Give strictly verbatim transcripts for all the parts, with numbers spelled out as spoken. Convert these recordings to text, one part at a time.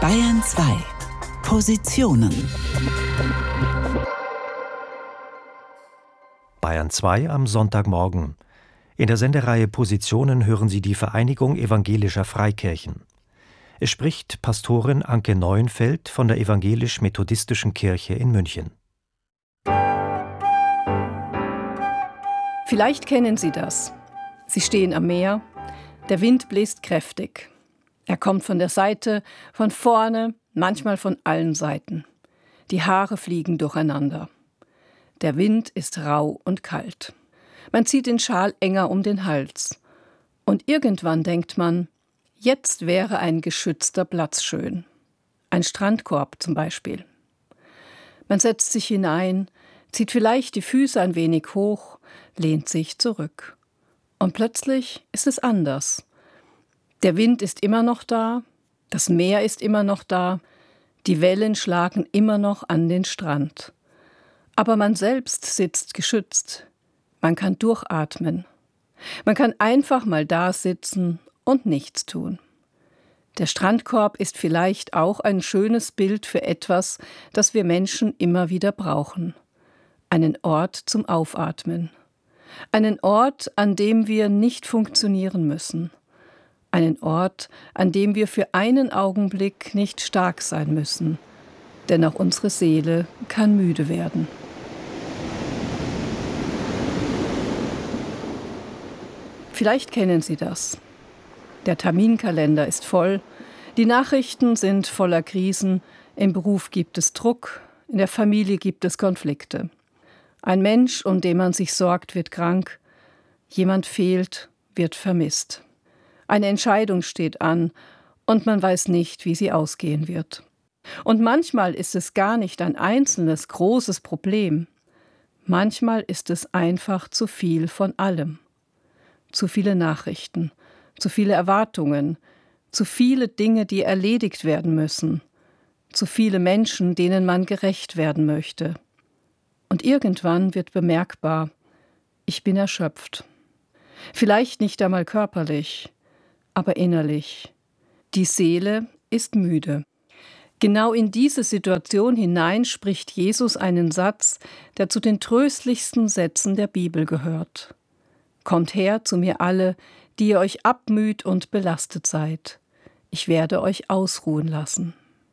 Bayern zwei. Positionen. Bayern zwei am Sonntagmorgen. In der Sendereihe Positionen hören Sie die Vereinigung evangelischer Freikirchen. Es spricht Pastorin Anke Neuenfeld von der Evangelisch-Methodistischen Kirche in München. Vielleicht kennen Sie das. Sie stehen am Meer, der Wind bläst kräftig. Er kommt von der Seite, von vorne, manchmal von allen Seiten. Die Haare fliegen durcheinander. Der Wind ist rau und kalt. Man zieht den Schal enger um den Hals. Und irgendwann denkt man, jetzt wäre ein geschützter Platz schön. Ein Strandkorb zum Beispiel. Man setzt sich hinein, zieht vielleicht die Füße ein wenig hoch, lehnt sich zurück. Und plötzlich ist es anders. Der Wind ist immer noch da, das Meer ist immer noch da, die Wellen schlagen immer noch an den Strand. Aber man selbst sitzt geschützt. Man kann durchatmen. Man kann einfach mal da sitzen und nichts tun. Der Strandkorb ist vielleicht auch ein schönes Bild für etwas, das wir Menschen immer wieder brauchen. Einen Ort zum Aufatmen. Einen Ort, an dem wir nicht funktionieren müssen. Einen Ort, an dem wir für einen Augenblick nicht stark sein müssen. Denn auch unsere Seele kann müde werden. Vielleicht kennen Sie das. Der Terminkalender ist voll, die Nachrichten sind voller Krisen, im Beruf gibt es Druck, in der Familie gibt es Konflikte. Ein Mensch, um den man sich sorgt, wird krank, jemand fehlt, wird vermisst. Eine Entscheidung steht an und man weiß nicht, wie sie ausgehen wird. Und manchmal ist es gar nicht ein einzelnes, großes Problem. Manchmal ist es einfach zu viel von allem. Zu viele Nachrichten, zu viele Erwartungen, zu viele Dinge, die erledigt werden müssen, zu viele Menschen, denen man gerecht werden möchte. Und irgendwann wird bemerkbar, ich bin erschöpft. Vielleicht nicht einmal körperlich, aber innerlich. Die Seele ist müde. Genau in diese Situation hinein spricht Jesus einen Satz, der zu den tröstlichsten Sätzen der Bibel gehört. Kommt her zu mir alle, die ihr euch abmüht und belastet seid. Ich werde euch ausruhen lassen.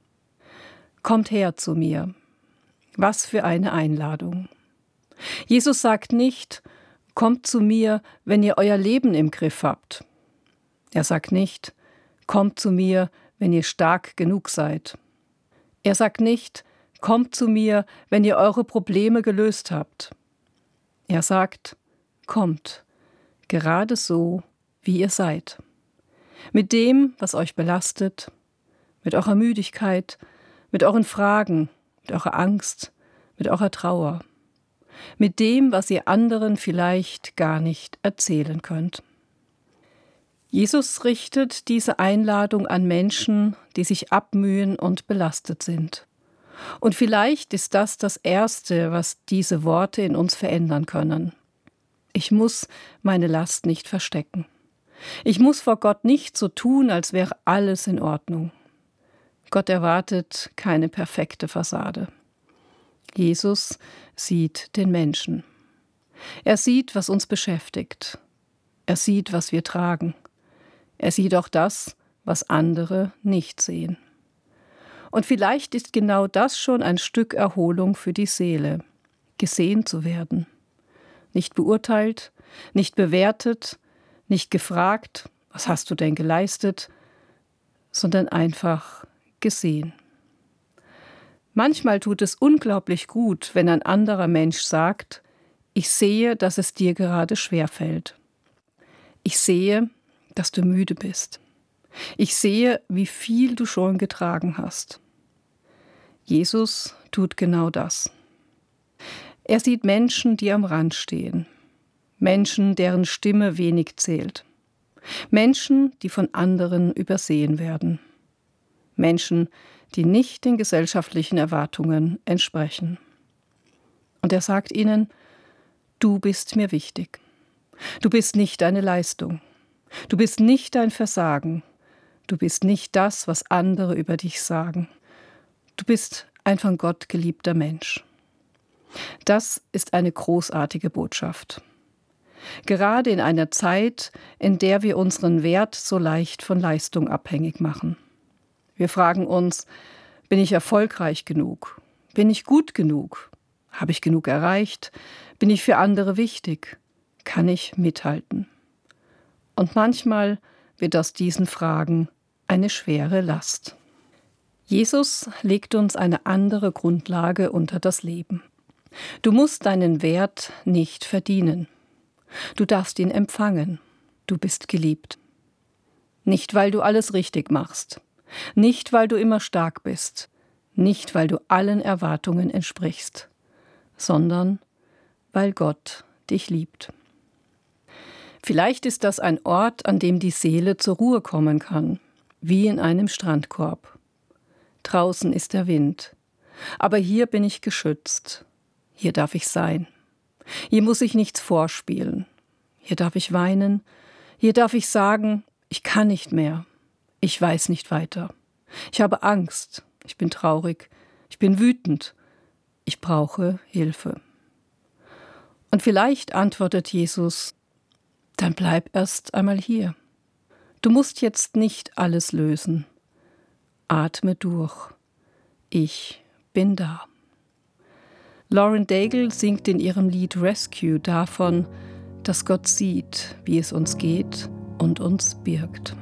Kommt her zu mir. Was für eine Einladung. Jesus sagt nicht, kommt zu mir, wenn ihr euer Leben im Griff habt. Er sagt nicht, kommt zu mir, wenn ihr stark genug seid. Er sagt nicht, kommt zu mir, wenn ihr eure Probleme gelöst habt. Er sagt, kommt, gerade so, wie ihr seid. Mit dem, was euch belastet, mit eurer Müdigkeit, mit euren Fragen, mit eurer Angst, mit eurer Trauer, mit dem, was ihr anderen vielleicht gar nicht erzählen könnt. Jesus richtet diese Einladung an Menschen, die sich abmühen und belastet sind. Und vielleicht ist das das Erste, was diese Worte in uns verändern können. Ich muss meine Last nicht verstecken. Ich muss vor Gott nicht so tun, als wäre alles in Ordnung. Gott erwartet keine perfekte Fassade. Jesus sieht den Menschen. Er sieht, was uns beschäftigt. Er sieht, was wir tragen. Er sieht auch das, was andere nicht sehen. Und vielleicht ist genau das schon ein Stück Erholung für die Seele, gesehen zu werden. Nicht beurteilt, nicht bewertet, nicht gefragt, was hast du denn geleistet, sondern einfach gesehen. Manchmal tut es unglaublich gut, wenn ein anderer Mensch sagt, ich sehe, dass es dir gerade schwerfällt. Ich sehe, dass du müde bist. Ich sehe, wie viel du schon getragen hast. Jesus tut genau das. Er sieht Menschen, die am Rand stehen. Menschen, deren Stimme wenig zählt. Menschen, die von anderen übersehen werden. Menschen, die nicht den gesellschaftlichen Erwartungen entsprechen. Und er sagt ihnen, du bist mir wichtig. Du bist nicht deine Leistung. Du bist nicht dein Versagen. Du bist nicht das, was andere über dich sagen. Du bist ein von Gott geliebter Mensch. Das ist eine großartige Botschaft. Gerade in einer Zeit, in der wir unseren Wert so leicht von Leistung abhängig machen. Wir fragen uns, bin ich erfolgreich genug? Bin ich gut genug? Habe ich genug erreicht? Bin ich für andere wichtig? Kann ich mithalten? Und manchmal wird aus diesen Fragen eine schwere Last. Jesus legt uns eine andere Grundlage unter das Leben. Du musst deinen Wert nicht verdienen. Du darfst ihn empfangen. Du bist geliebt. Nicht, weil du alles richtig machst. Nicht, weil du immer stark bist. Nicht, weil du allen Erwartungen entsprichst, sondern weil Gott dich liebt. Vielleicht ist das ein Ort, an dem die Seele zur Ruhe kommen kann, wie in einem Strandkorb. Draußen ist der Wind, aber hier bin ich geschützt. Hier darf ich sein. Hier muss ich nichts vorspielen. Hier darf ich weinen. Hier darf ich sagen, ich kann nicht mehr. Ich weiß nicht weiter. Ich habe Angst. Ich bin traurig. Ich bin wütend. Ich brauche Hilfe. Und vielleicht antwortet Jesus, dann bleib erst einmal hier. Du musst jetzt nicht alles lösen. Atme durch. Ich bin da. Lauren Daigle singt in ihrem Lied Rescue davon, dass Gott sieht, wie es uns geht und uns birgt.